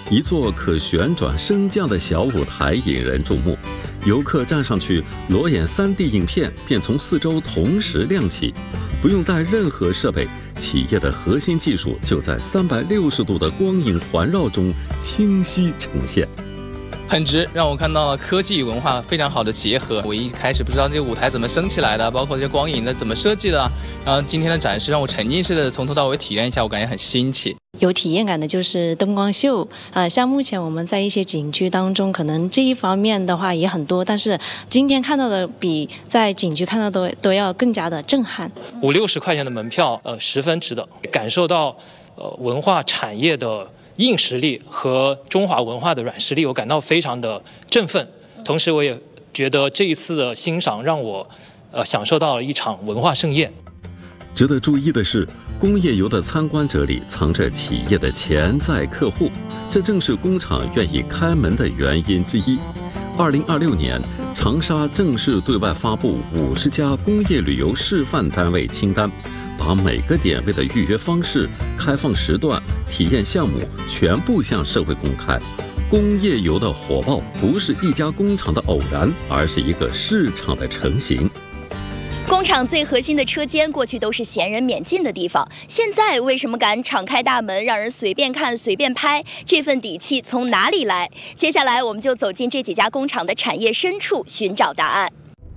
一座可旋转升降的小舞台引人注目，游客站上去，裸眼3D 影片便从四周同时亮起，不用带任何设备，企业的核心技术就在360度的光影环绕中清晰呈现。 很值，让我看到了科技与文化非常好的结合。我一开始不知道这个舞台怎么升起来的，包括这光影的怎么设计的，然后今天的展示让我沉浸式的从头到尾体验一下，我感觉很新奇。 有体验感的就是灯光秀像目前我们在一些景区当中，可能这一方面的话也很多，但是今天看到的比在景区看到的都要更加的震撼。 50-60块钱的门票，十分值得，感受到文化产业的硬实力和中华文化的软实力，我感到非常的振奋。同时，我也觉得这一次的欣赏让我享受到了一场文化盛宴。 值得注意的是，工业游的参观者里藏着企业的潜在客户，这正是工厂愿意开门的原因之一。2026年，长沙正式对外发布50家工业旅游示范单位清单，把每个点位的预约方式、开放时段、体验项目全部向社会公开。工业游的火爆不是一家工厂的偶然，而是一个市场的成型。 工厂最核心的车间过去都是闲人免进的地方，现在为什么敢敞开大门，让人随便看随便拍？这份底气从哪里来？接下来我们就走进这几家工厂的产业深处，寻找答案。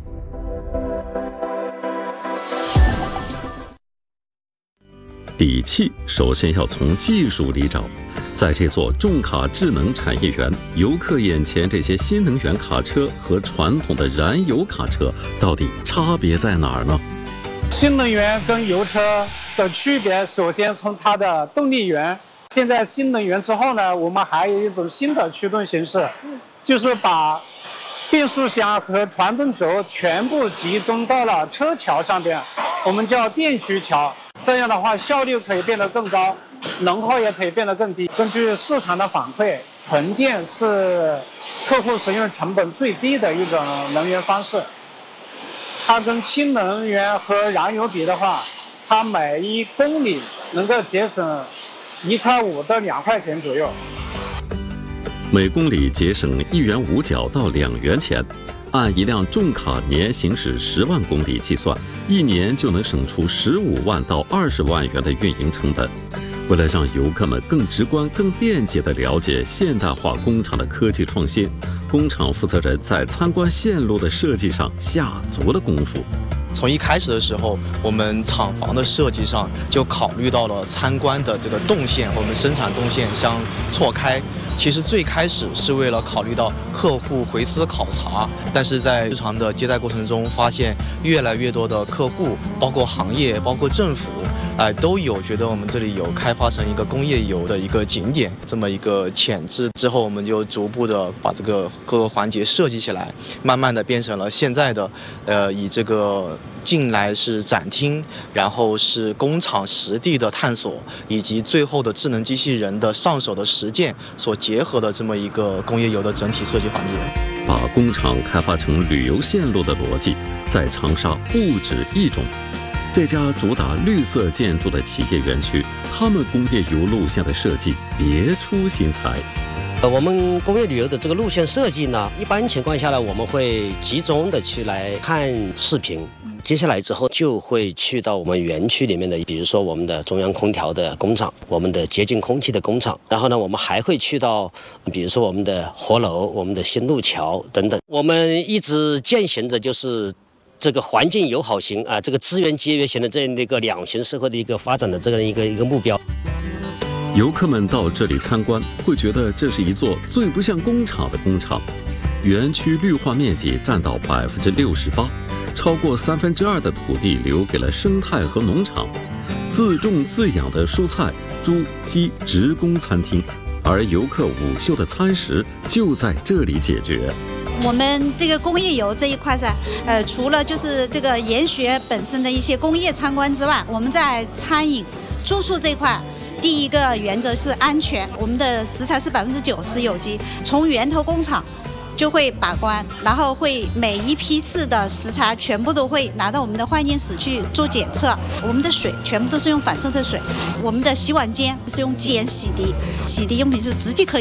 底气首先要从技术里找。在这座重卡智能产业园，游客眼前这些新能源卡车和传统的燃油卡车到底差别在哪儿呢？ 新能源跟油车的区别，首先从它的动力源。现在新能源之后呢，我们还有一种新的驱动形式，就是把变速箱和传动轴全部集中到了车桥上边，我们叫电驱桥。这样的话，效率可以变得更高，能耗也可以变得更低。根据市场的反馈，纯电是客户使用成本最低的一种能源方式。它跟氢能源和燃油比的话，它每1公里能够节省1.5块到2块钱左右。 每公里节省1元5角到2元钱。按一辆重卡年行驶10万公里计算，1年就能省出15万到20万元的运营成本。为了让游客们更直观、更便捷地了解现代化工厂的科技创新，工厂负责人在参观线路的设计上下足了功夫。 从一开始的时候，我们厂房的设计上就考虑到了参观的这个动线和我们生产动线相错开。其实最开始是为了考虑到客户回思考察，但是在日常的接待过程中，发现越来越多的客户，包括行业，包括政府，都有觉得我们这里有开发成一个工业游的一个景点这么一个潜质。之后我们就逐步的把这个各个环节设计起来，慢慢的变成了现在的以这个进来是展厅，然后是工厂实地的探索，以及最后的智能机器人的上手的实践所结合的这么一个工业游的整体设计环节。 把工厂开发成旅游线路的逻辑，在长沙不止一种。这家主打绿色建筑的企业园区，他们工业游路线的设计别出心裁。 我们工业旅游的这个路线设计呢，一般情况下呢，我们会集中的去来看视频。接下来之后就会去到我们园区里面的，比如说我们的中央空调的工厂，我们的洁净空气的工厂，然后呢，我们还会去到，比如说我们的活楼、我们的新路桥等等。我们一直践行的就是这个环境友好型这个资源节约型的这样的一个两型社会的一个发展的这样一个目标。 游客们到这里参观，会觉得这是一座最不像工厂的工厂。园区绿化面积占到68%，超过2/3的土地留给了生态和农场，自种自养的蔬菜、猪、鸡职工餐厅，而游客午休的餐食就在这里解决。 我们这个工业游这一块噻，除了就是这个研学本身的一些工业参观之外，我们在餐饮、住宿这一块，第一个原则是安全，我们的食材是90%有机，从源头工厂就会把关，然后会每一批次的食材全部都会拿到我们的化验室去做检测。我们的水全部都是用反渗透水，我们的洗碗间是用碱洗涤，洗涤用品是直接可以